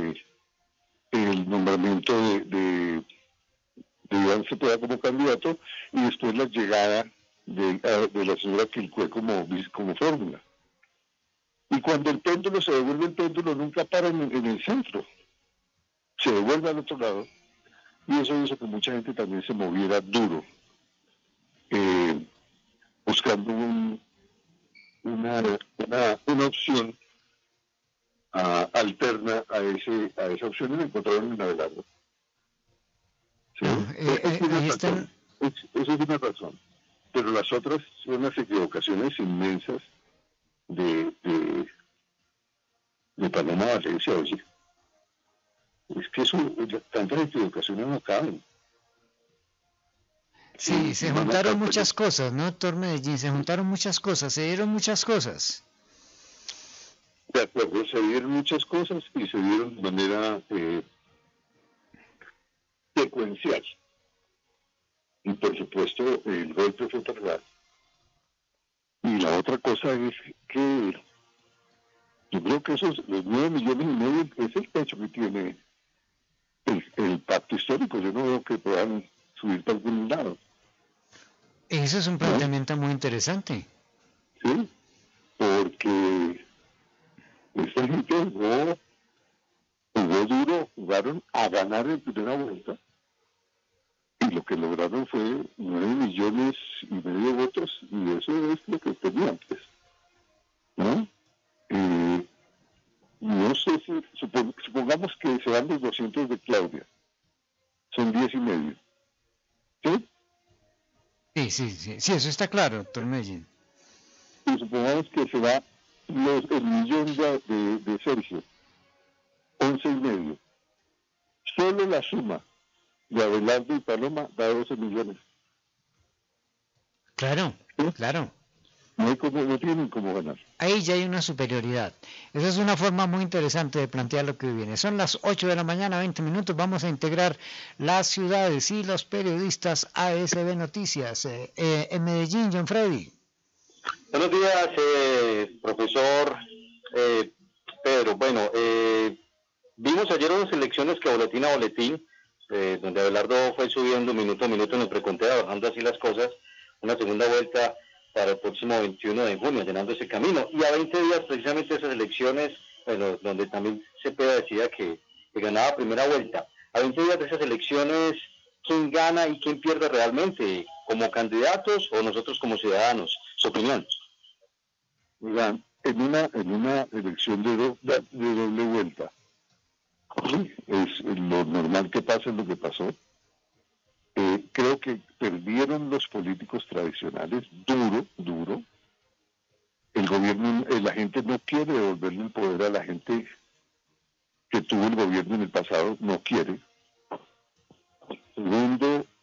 el nombramiento de Iván Cepeda como candidato y después la llegada de la señora Quilcué como fórmula. Y cuando el péndulo se devuelve, el péndulo nunca para en el centro, se devuelve al otro lado, y eso hizo que mucha gente también se moviera duro, buscando una opción alterna a esa opción, y la encontraron en Abelardo. ¿Sí? Esa es una razón. Pero las otras son las equivocaciones inmensas de Paloma Valencia. Oye, es que tantas equivocaciones no caben. Sí, se juntaron muchas cosas, ¿no, doctor Medellín? Se juntaron muchas cosas, se dieron muchas cosas. De acuerdo, se dieron muchas cosas y se dieron de manera secuencial. Y por supuesto, el golpe fue tardado. Y la otra cosa es que yo creo que esos, los 9,5 millones, es el pecho que tiene el pacto histórico. Yo no veo que puedan subir para algún lado. Eso es un planteamiento muy interesante. Sí, porque esta gente jugó duro, jugaron a ganar en primera vuelta, y lo que lograron fue 9,5 millones de votos, y eso es lo que tenían, pues, ¿no? No sé si, supongamos que se dan los 200 de Claudia, son 10,5. ¿Sí? Sí, eso está claro, doctor Medellín. Y supongamos que se da el millón de Sergio, 11,5. Solo la suma de Abelardo y Paloma da 12 millones. Claro, ¿sí? Claro. No tienen cómo ganar. Ahí ya hay una superioridad. Esa es una forma muy interesante de plantear lo que viene. Son las 8 de la mañana, 20 minutos. Vamos a integrar las ciudades y los periodistas a ASB Noticias. En Medellín, John Freddy. Buenos días, profesor Pedro. Bueno, vimos ayer unas elecciones que boletín a boletín, donde Abelardo fue subiendo minuto a minuto en el preconteo, bajando así las cosas. Una segunda vuelta para el próximo 21 de junio, llenando ese camino. Y a 20 días precisamente esas elecciones, bueno, donde también Cepeda decía que ganaba primera vuelta. A 20 días de esas elecciones, ¿quién gana y quién pierde realmente? ¿Como candidatos o nosotros como ciudadanos? Su opinión. Mira, en una elección de doble vuelta. Es lo normal que pase, lo que pasó. Creo que perdieron los políticos tradicionales duro. El gobierno, la gente no quiere devolverle el poder a la gente que tuvo el gobierno en el pasado, no quiere. Segundo,